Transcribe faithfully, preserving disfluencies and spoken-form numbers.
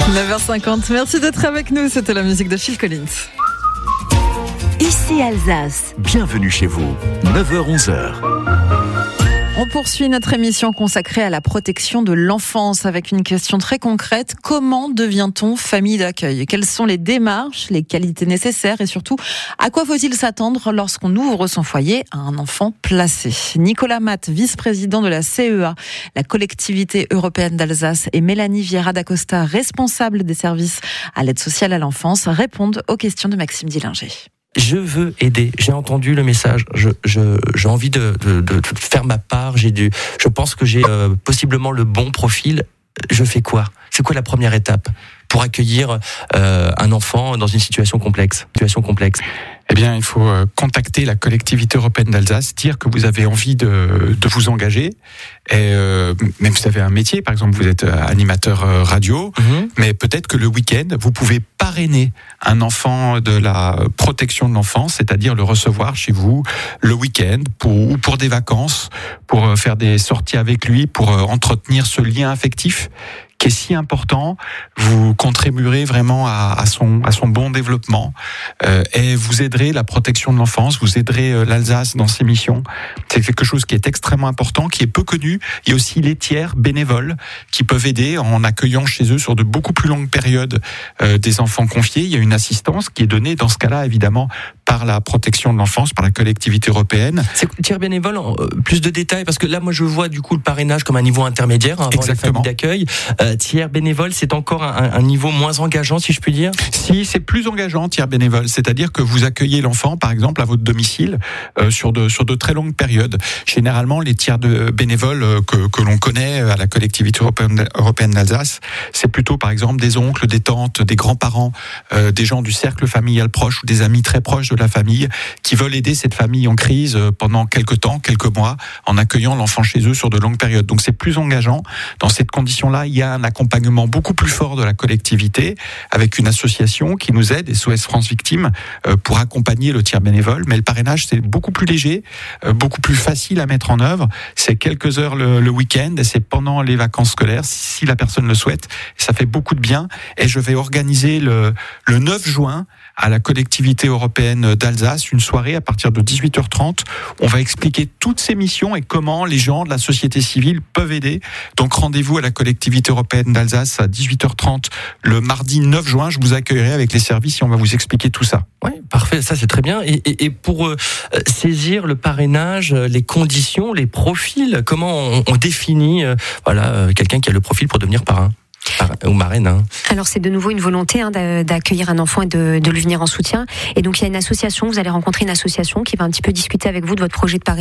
neuf heures cinquante, merci d'être avec nous, c'était la musique de Phil Collins. Ici Alsace. Bienvenue chez vous, neuf heures onze heures. On poursuit notre émission consacrée à la protection de l'enfance avec une question très concrète. Comment devient-on famille d'accueil ? Quelles sont les démarches, les qualités nécessaires et surtout, à quoi faut-il s'attendre lorsqu'on ouvre son foyer à un enfant placé ? Nicolas Matt, vice-président de la C E A, la collectivité européenne d'Alsace, et Mélanie Vieira d'Acosta, responsable des services à l'aide sociale à l'enfance, répondent aux questions de Maxime Dillinger. Je veux aider. J'ai entendu le message. Je, je, j'ai envie de, de, de faire ma part. J'ai du, je pense que j'ai euh, possiblement le bon profil. Je fais quoi ? C'est quoi la première étape pour accueillir euh, un enfant dans une situation complexe ? Situation complexe. Eh bien, il faut contacter la collectivité européenne d'Alsace, dire que vous avez envie de, de vous engager. Et euh, même si vous avez un métier, par exemple, vous êtes animateur radio, mmh. mais peut-être que le week-end, vous pouvez parrainer un enfant de la protection de l'enfance, c'est-à-dire le recevoir chez vous le week-end pour, ou pour des vacances, pour faire des sorties avec lui, pour entretenir ce lien affectif qui est si important. Vous contribuerez vraiment à, à son à son bon développement euh, et vous aiderez la protection de l'enfance, vous aiderez euh, l'Alsace dans ses missions. C'est quelque chose qui est extrêmement important, qui est peu connu. Il y a aussi les tiers bénévoles qui peuvent aider en accueillant chez eux sur de beaucoup plus longues périodes euh, des enfants confiés. Il y a une assistance qui est donnée dans ce cas-là, évidemment, par la protection de l'enfance, par la collectivité européenne. C'est tiers bénévole, euh, plus de détails, parce que là, moi, je vois du coup le parrainage comme un niveau intermédiaire hein, avant les familles d'accueil. Euh, tiers bénévole, c'est encore un, un niveau moins engageant, si je puis dire ? Si, c'est plus engageant, tiers bénévole. C'est-à-dire que vous accueillez l'enfant, par exemple, à votre domicile, euh, sur de sur de très longues périodes. Généralement, les tiers de bénévoles euh, que que l'on connaît à la collectivité européenne, européenne d'Alsace, c'est plutôt, par exemple, des oncles, des tantes, des grands-parents, euh, des gens du cercle familial proche ou des amis très proches de la famille qui veulent aider cette famille en crise pendant quelques temps, quelques mois, en accueillant l'enfant chez eux sur de longues périodes. Donc, c'est plus engageant. Dans cette condition-là, il y a un accompagnement beaucoup plus fort de la collectivité avec une association qui nous aide, S O S France Victimes, pour accompagner le tiers bénévole. Mais le parrainage, c'est beaucoup plus léger, beaucoup plus facile à mettre en œuvre. C'est quelques heures le, le week-end et c'est pendant les vacances scolaires, si la personne le souhaite. Ça fait beaucoup de bien. Et je vais organiser le, le neuf juin à la collectivité européenne d'Alsace une soirée à partir de dix-huit heures trente. On va expliquer toutes ces missions et comment les gens de la société civile peuvent aider. Donc rendez-vous à la collectivité européenne d'Alsace à dix-huit heures trente le mardi neuf juin. Je vous accueillerai avec les services et on va vous expliquer tout ça. Oui, parfait, ça c'est très bien. Et, et, et pour euh, saisir le parrainage, les conditions, les profils, comment on, on définit euh, voilà, euh, quelqu'un qui a le profil pour devenir parrain ou marraine hein. Alors c'est de nouveau une volonté hein, d'accueillir un enfant et de, de lui venir en soutien. Et donc il y a une association, vous allez rencontrer une association qui va un petit peu discuter avec vous de votre projet de parrainage.